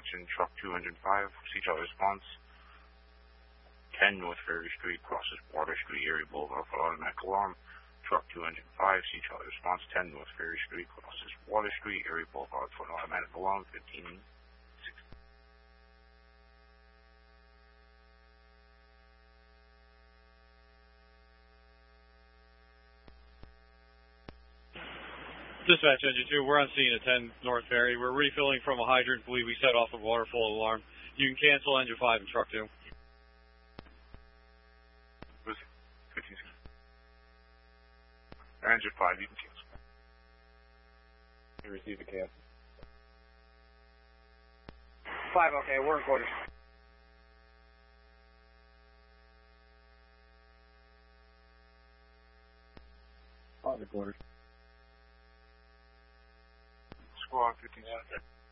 Attention, truck 205, seatbelt response. 10 North Ferry Street, crosses Water Street, Erie Boulevard for automatic alarm. Truck 205, seatbelt response. 10 North Ferry Street, crosses Water Street, Erie Boulevard for automatic alarm. 1560. Dispatch Engine 2, we're on scene at 10 North Ferry. We're refilling from a hydrant. Believe we set off a waterfall alarm. You can cancel engine 5 and truck 2. 1560. Engine 5, you can cancel. You received a cancel. 5, okay, we're in quarters. On the quarters. Squad 1560.